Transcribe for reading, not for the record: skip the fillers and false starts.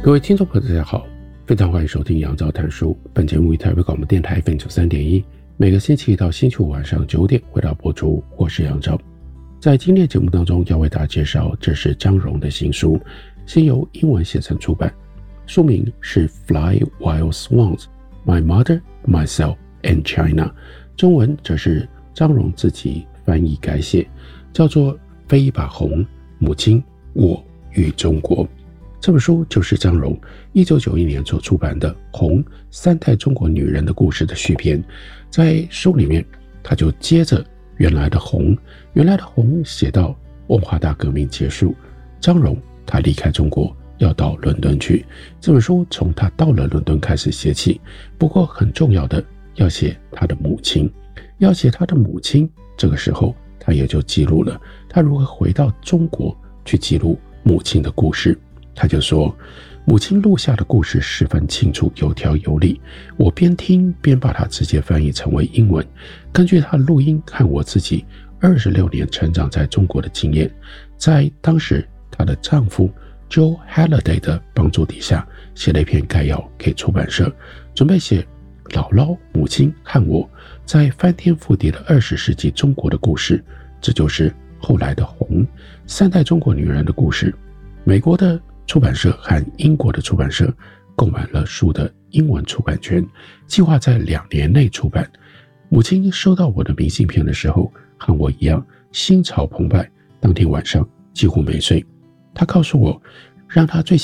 各位听众朋友大家好，非常欢迎收听杨照谈书。本节目于台北广播电台 FM93.1，每个星期一到星期五晚上9点回到播出。我是杨照。在今天节目当中要为大家介绍，这是张荣的新书，先由英文写成出版，书名是 Fly Wild Swans, My Mother, Myself and China， 中文则是张荣自己翻译改写，叫做飞一把红，母亲，我与中国。这本书就是张荣1991年所出版的《红：三代中国女人的故事》的续篇。在书里面，他就接着原来的红写到文化大革命结束，张荣他离开中国要到伦敦去。这本书从他到了伦敦开始写起，不过很重要的要写他的母亲，这个时候他也就记录了他如何回到中国去记录母亲的故事。他就说，母亲录下的故事十分清楚，有条有理，我边听边把它直接翻译成为英文，根据她的录音和我自己26年成长在中国的经验，在当时她的丈夫 Joe Halliday 的帮助底下，写了一篇概要给出版社，准备写姥姥、母亲和我在翻天覆地的20世纪中国的故事。这就是后来的红，三代中国女人的故事。美国的出版社和英国的出版社购买了书的英文出版权，计划在2年内出版。母亲收到我的明信片的时候，和我一样心潮澎湃，当天晚上几乎没睡。她告诉我，让她最